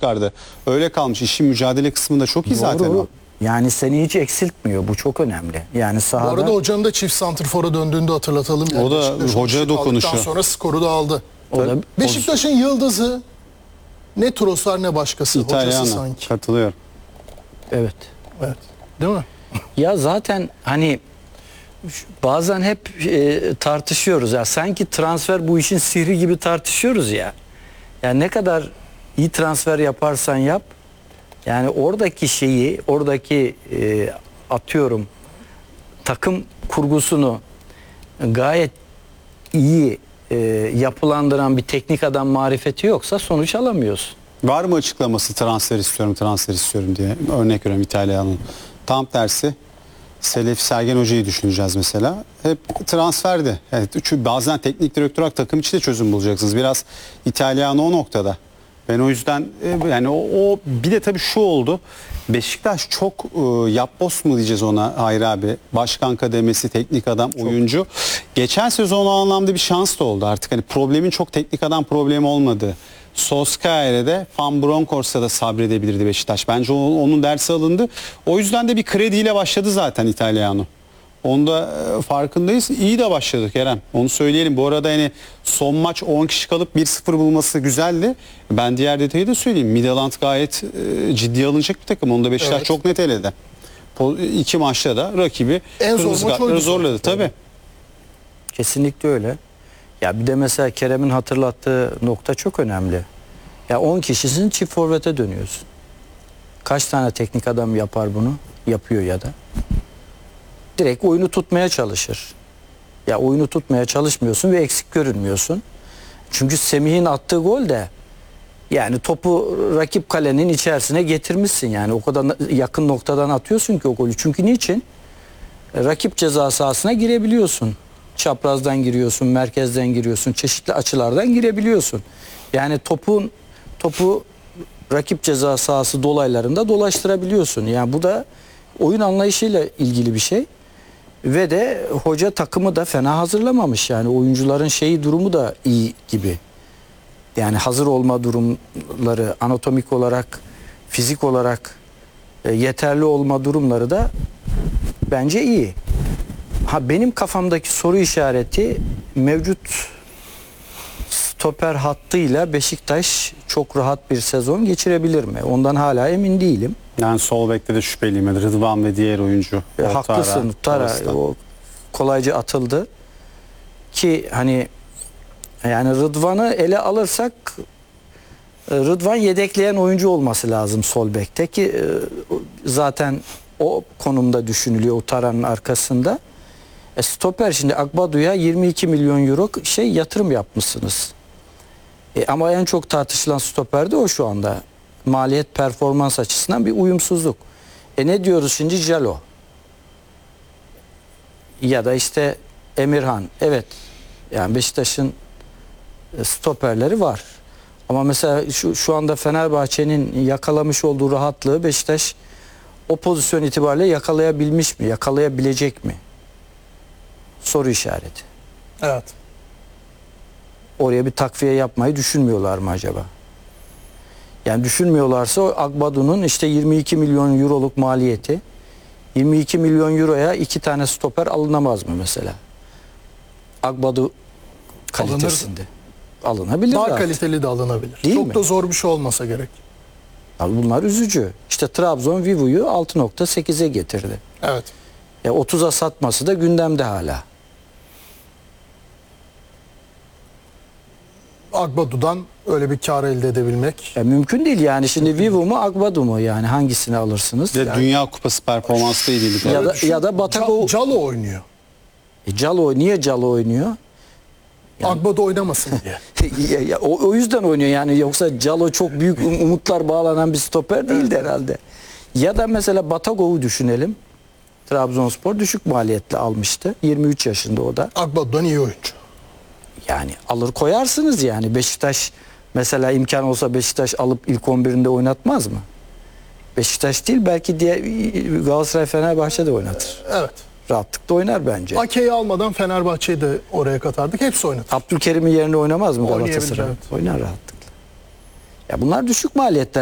çıkardı. Öyle kalmış. İşin mücadele kısmında çok iyi zaten o. Yani seni hiç eksiltmiyor. Bu çok önemli. Yani sahada... Bu arada hocanın da çift santrfora döndüğünde hatırlatalım. Yani O da hocaya dokunuşu. Sonra skoru da aldı. O da Beşiktaş'ın yıldızı ne Trossard ne başkası. Hocası İtalyan sanki. katılıyor. evet. Evet. Değil mi? Ya zaten hani bazen hep tartışıyoruz ya, sanki transfer bu işin sihri gibi tartışıyoruz ya. Yani ne kadar iyi transfer yaparsan yap, yani oradaki şeyi, oradaki atıyorum takım kurgusunu gayet iyi yapılandıran bir teknik adam marifeti yoksa sonuç alamıyorsun. Var mı açıklaması transfer istiyorum diye? Örnek veriyorum İtalyan'ın. Tam tersi. Selef Sergen Hoca'yı düşüneceğiz mesela. Hep transferdi. Evet, çünkü bazen teknik direktör olarak takım içi de çözüm bulacaksınız. Biraz İtalyan o noktada. Ben o yüzden yani o bir de tabii şu oldu. Beşiktaş çok yapboz mu diyeceğiz ona Hayri abi. Başkan kademesi, teknik adam, oyuncu. Geçen sezon o anlamda bir şans da oldu artık. Hani problemin çok teknik adam problemi olmadı. Solskjaer'e de Van Bronckhorst'a da sabredebilirdi Beşiktaş. Bence onun dersi alındı. O yüzden de bir krediyle başladı zaten İtalyanı. Onda farkındayız. İyi de başladık Eren. Onu söyleyelim. Bu arada hani son maç 10 kişi kalıp 1-0 bulması güzeldi. Ben diğer detayı da söyleyeyim. Midtjylland gayet ciddiye alınacak bir takım. Onu da Beşiktaş çok net eledi. İki maçta da rakibi En zor kırmızı maç kartları oydu zorladı tabii. Kesinlikle öyle. Ya bir de mesela Kerem'in hatırlattığı nokta çok önemli. Ya 10 kişisin, çift forvete dönüyorsun. Kaç tane teknik adam yapar bunu? Yapıyor ya da. Direkt oyunu tutmaya çalışır. Ya oyunu tutmaya çalışmıyorsun ve eksik görünmüyorsun. Çünkü Semih'in attığı gol de yani topu rakip kalenin içerisine getirmişsin, yani o kadar yakın noktadan atıyorsun ki o golü. Çünkü niçin? Rakip ceza sahasına girebiliyorsun. Çaprazdan giriyorsun, merkezden giriyorsun, çeşitli açılardan girebiliyorsun. Yani topu rakip ceza sahası dolaylarında dolaştırabiliyorsun. Yani bu da oyun anlayışıyla ilgili bir şey. Ve de hoca takımı da fena hazırlamamış. Yani oyuncuların durumu da iyi gibi. Yani hazır olma durumları, anatomik olarak, fizik olarak yeterli olma durumları da bence iyi. Benim kafamdaki soru işareti, mevcut stoper hattıyla Beşiktaş çok rahat bir sezon geçirebilir mi? Ondan hala emin değilim. Yani sol bekte de şüpheliyim. Rıdvan ve diğer oyuncu. Haklısın. Tara o kolayca atıldı. Ki hani yani Rıdvan'ı ele alırsak, Rıdvan yedekleyen oyuncu olması lazım sol bekte ki zaten o konumda düşünülüyor Tara'nın arkasında. Stoper, şimdi Agbadu'ya 22 milyon euro yatırım yapmışsınız. Ama en çok tartışılan stoper de o şu anda. Maliyet performans açısından bir uyumsuzluk. Ne diyoruz şimdi? Jalo. Ya da işte Emirhan. Evet. Yani Beşiktaş'ın stoperleri var. Ama mesela şu anda Fenerbahçe'nin yakalamış olduğu rahatlığı Beşiktaş o pozisyon itibariyle yakalayabilmiş mi? Yakalayabilecek mi? Soru işareti. Evet. Oraya bir takviye yapmayı düşünmüyorlar mı acaba? Yani düşünmüyorlarsa o Agbadu'nun işte 22 milyon euroluk maliyeti, 22 milyon euroya 2 tane stoper alınamaz mı mesela? Agbadu kalitesinde. Alınabilir. Daha rahat. kaliteli de alınabilir. Değil çok mi? da zor bir şey olmasa gerek. Abi bunlar üzücü. İşte Trabzon Vivo'yu 6.8'e getirdi. Evet. 30'a satması da gündemde hala. Agbadu'dan öyle bir kar elde edebilmek. Mümkün değil yani, şimdi Vivo mu Agbadu mu, yani hangisini alırsınız? Yani, Dünya Kupası performansı da iyi değil. Ya da Batako. Calo oynuyor. Calo, niye Calo oynuyor? Yani, Agbadu oynamasın diye. o yüzden oynuyor yani, yoksa Calo çok büyük umutlar bağlanan bir stoper değildi herhalde. Ya da mesela Batagov'u düşünelim. Trabzonspor düşük maliyetle almıştı. 23 yaşında o da. Agbadu'dan iyi oyuncu. Yani alır koyarsınız yani. Beşiktaş mesela, imkan olsa Beşiktaş alıp ilk 11'inde oynatmaz mı? Beşiktaş değil, belki diye Galatasaray, Fenerbahçe de oynatır. Evet. Rahatlıkla oynar bence. Ake'yi almadan Fenerbahçe'yi de oraya katardık. Hepsi oynatır. Abdülkerim'in yerine oynamaz mı Oynayabilir, Galatasaray? evet. Oynar rahatlıkla. Ya bunlar düşük maliyetler.